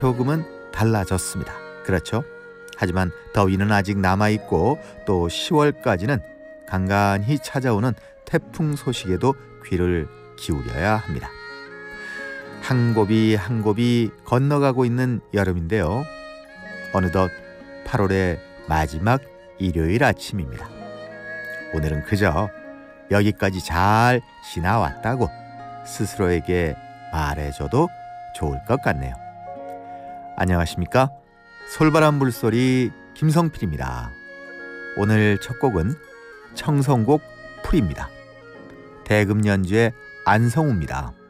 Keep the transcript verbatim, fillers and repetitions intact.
조금은 달라졌습니다. 그렇죠? 하지만 더위는 아직 남아있고 또 시월까지는 간간히 찾아오는 태풍 소식에도 귀를 기울여야 합니다. 한 곱이 한 곱이 건너가고 있는 여름인데요. 어느덧 팔월의 마지막 일요일 아침입니다. 오늘은 그저 여기까지 잘 지나왔다고 스스로에게 말해줘도 좋을 것 같네요. 안녕하십니까? 솔바람 물소리 김성필입니다. 오늘 첫 곡은 청성곡 풀입니다. 대금 연주의 안성우입니다.